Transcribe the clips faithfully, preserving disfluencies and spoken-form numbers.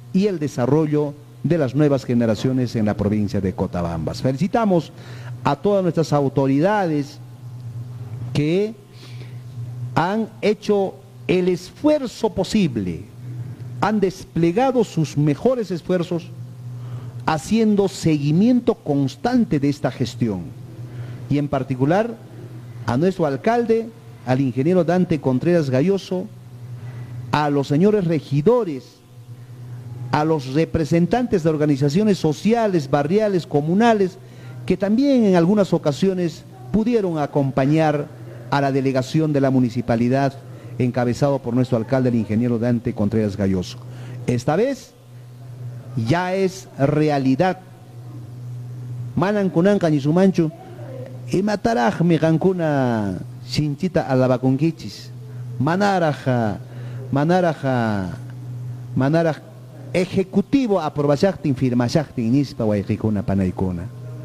y el desarrollo de las nuevas generaciones en la provincia de Cotabambas. Felicitamos a todas nuestras autoridades que han hecho el esfuerzo posible, han desplegado sus mejores esfuerzos haciendo seguimiento constante de esta gestión, y en particular a nuestro alcalde, al ingeniero Dante Contreras Galloso, a los señores regidores, a los representantes de organizaciones sociales, barriales, comunales, que también en algunas ocasiones pudieron acompañar a la delegación de la municipalidad encabezado por nuestro alcalde, el ingeniero Dante Contreras Galloso. Esta vez ya es realidad. Manan kunan kañisumanchu, y mataraj mi gankuna sinchita alabakunkichis, manaraja, manaraja, manaraja, ejecutivo aprobashaktin, firmashaktin nispa waykikuna panaykuna.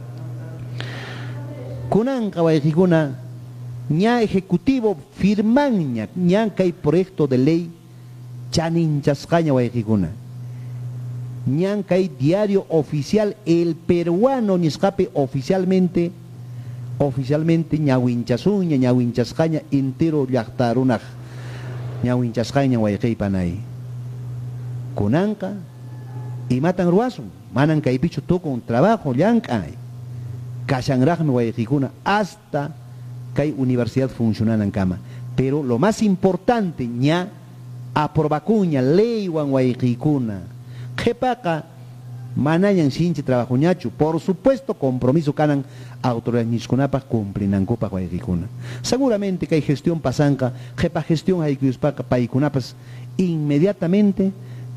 Kunanqa waykikuna ña ejecutivo firmanña ña kay proyecto de ley chaninchasqaña waykikuna. Ñan kay diario oficial El Peruano nisqapi oficialmente oficialmente ñawinchasuña ñawinchasqaña entero llaqtarunaq ñawinchasqaña waykaypanay. Kunanqa imatan ruwasun manan kaypichu tukun trabajo llank'ay kashanraqmi waykikuna hasta kay universidad funcionanan kama, pero lo más importante ña aprobakuña leywan waykikuna qhipaqa manañan sinchi trabajo ñachu, por supuesto compromiso kanan autoridades niskunapaq cumplinankupaq waykikuna. Seguramente kay gestión pasanqa qhipa gestión haykuyuspaqa paykunapas inmediatamente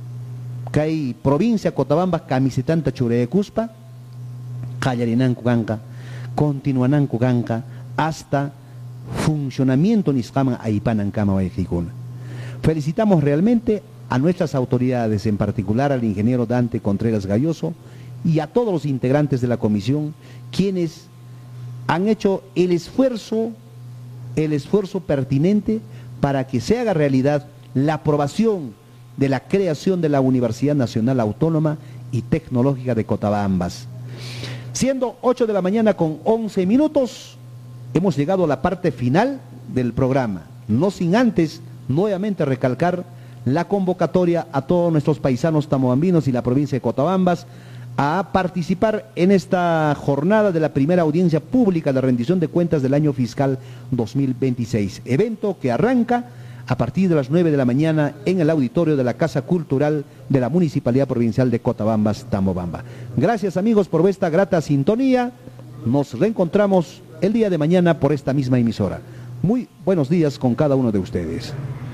kay provincia Cotabambas camisetanta churaykuspa qallarinanku kanqa, continuananku kanqa hasta funcionamiento nisqaman aypanan kama waykikuna. Felicitamos realmente a nuestras autoridades, en particular al ingeniero Dante Contreras Galloso y a todos los integrantes de la comisión, quienes han hecho el esfuerzo, el esfuerzo pertinente para que se haga realidad la aprobación de la creación de la Universidad Nacional Autónoma y Tecnológica de Cotabambas. Siendo ocho de la mañana con once minutos, hemos llegado a la parte final del programa, no sin antes nuevamente recalcar la convocatoria a todos nuestros paisanos tamoambinos y la provincia de Cotabambas a participar en esta jornada de la primera audiencia pública de rendición de cuentas del año fiscal dos mil veintiséis, evento que arranca a partir de las nueve de la mañana en el auditorio de la Casa Cultural de la Municipalidad Provincial de Cotabambas, Tamobamba. Gracias amigos por vuestra grata sintonía, nos reencontramos el día de mañana por esta misma emisora. Muy buenos días con cada uno de ustedes.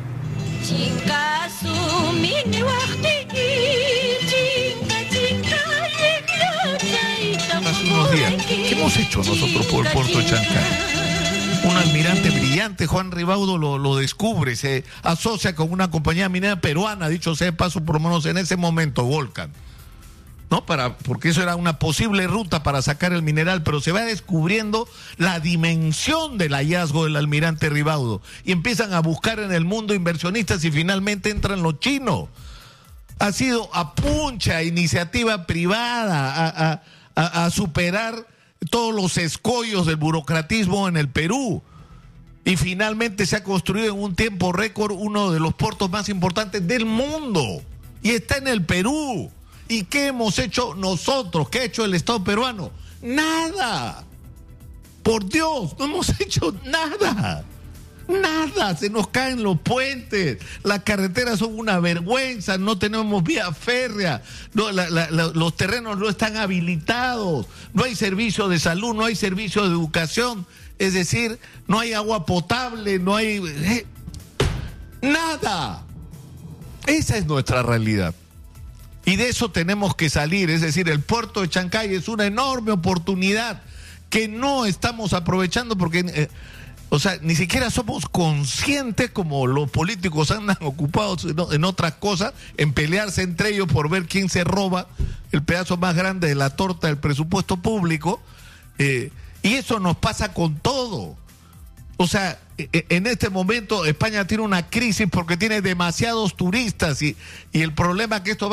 Hace unos días, ¿qué hemos hecho nosotros por el puerto de Chancay? Un almirante brillante, Juan Ribaudo, lo, lo descubre, se asocia con una compañía minera peruana, dicho sea de paso, por lo menos en ese momento, Volcan, ¿no? Para, porque eso era una posible ruta para sacar el mineral, pero se va descubriendo la dimensión del hallazgo del almirante Ribaudo y empiezan a buscar en el mundo inversionistas y finalmente entran los chinos. Ha sido a puncha iniciativa privada a, a, a, a superar todos los escollos del burocratismo en el Perú y finalmente se ha construido en un tiempo récord uno de los puertos más importantes del mundo y está en el Perú. ¿Y qué hemos hecho nosotros? ¿Qué ha hecho el Estado peruano? Nada. Por Dios, no hemos hecho nada. Nada, se nos caen los puentes, las carreteras son una vergüenza, no tenemos vía férrea, no, la, la, la, los terrenos no están habilitados, no hay servicio de salud, no hay servicio de educación, es decir, no hay agua potable, no hay... Eh, nada. Esa es nuestra realidad. Y de eso tenemos que salir, es decir, el puerto de Chancay es una enorme oportunidad que no estamos aprovechando porque... Eh, O sea, ni siquiera somos conscientes, como los políticos andan ocupados en, en otras cosas, en pelearse entre ellos por ver quién se roba el pedazo más grande de la torta del presupuesto público. Eh, y eso nos pasa con todo. O sea, en este momento España tiene una crisis porque tiene demasiados turistas y, y el problema que esto va